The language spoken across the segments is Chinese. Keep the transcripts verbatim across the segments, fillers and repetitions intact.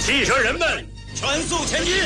汽车人们，全速前进！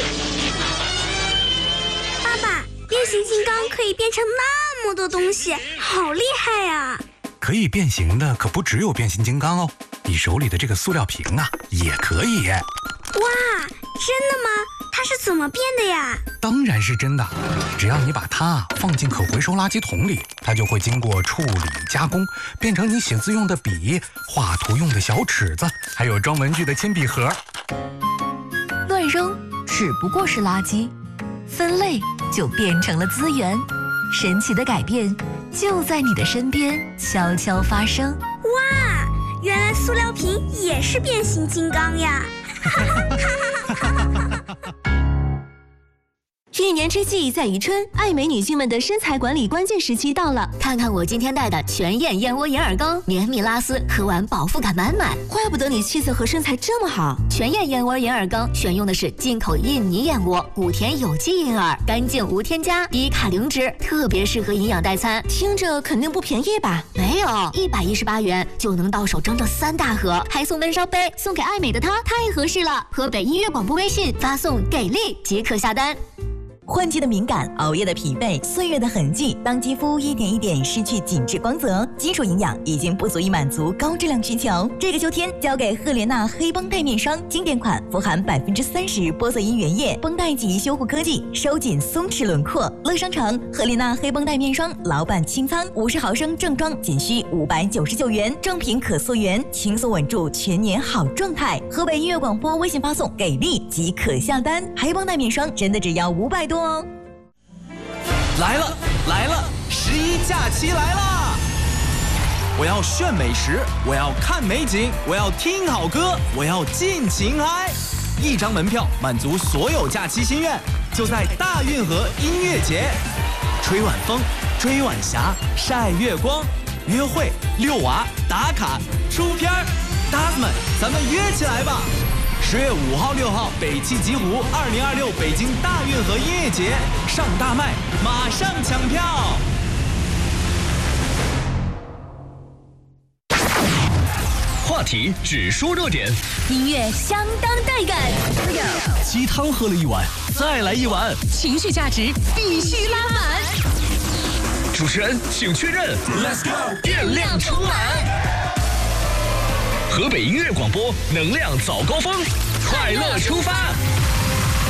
爸爸，变形金刚可以变成那么多东西，好厉害呀！ 可以变形的可不只有变形金刚哦，你手里的这个塑料瓶啊，也可以。 哇，真的吗？它是怎么变的呀？ 当然是真的，只要你把它放进可回收垃圾桶里，它就会经过处理加工，变成你写字用的笔、画图用的小尺子，还有装文具的铅笔盒。 乱扔只不过是垃圾，分类就变成了资源。神奇的改变就在你的身边悄悄发生。 哇，原来塑料瓶也是变形金刚呀！ 一年之计在于春，爱美女性们的身材管理关键时期到了。看看我今天带的全燕燕窝眼耳膏，绵密拉丝，喝完饱腹感满满。怪不得你气色和身材这么好。全燕燕窝眼耳膏选用的是进口印尼燕窝，谷田有机银耳，干净无添加，低卡零脂，特别适合营养代餐。听着肯定不便宜吧？没有，一百一十八元就能到手整整三大盒，还送闷烧杯，送给爱美的她太合适了。河北音乐广播微信发送给力即可下单。 换季的敏感，熬夜的疲惫，岁月的痕迹，当肌肤一点一点失去紧致光泽，基础营养已经不足以满足高质量需求。这个秋天，交给赫莲娜黑绷带面霜，经典款，富含百分之三十玻色因原液，绷带级修护科技，收紧松弛轮廓。乐商城赫莲娜黑绷带面霜，老板清仓，五十毫升正装仅需五百九十九元，正品可溯源，轻松稳住全年好状态。河北音乐广播微信发送给力即可下单，黑绷带面霜真的只要五百多。 来了来了，十一假期来啦！我要炫美食，我要看美景，我要听好歌，我要尽情嗨！一张门票满足所有假期心愿，就在大运河音乐节。吹晚风，追晚霞，晒月光，约会、遛娃、打卡、出片儿，搭子们，咱们约起来吧！十月五号、六号，北汽极狐二零二六北京大运河音乐节上大麦，马上抢票！ 话题只说热点， 音乐相当带感。 鸡汤喝了一碗，再来一碗， 情绪价值必须拉满。 主持人请确认 ，Let's go， 电量充满。河北音乐广播，能量早高峰，快乐出发。